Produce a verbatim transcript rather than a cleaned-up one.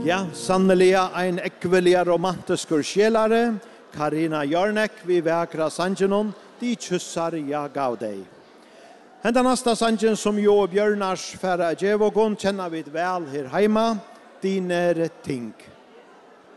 Ja, sannelig en ekvelia romantisk sjelare, Karina Jarnek, vi väkra sangenon, de kyssar jag gav dig. Henda nästa sangen som jo Björnars färra djevogon känner vi väl här hemma, diner ting.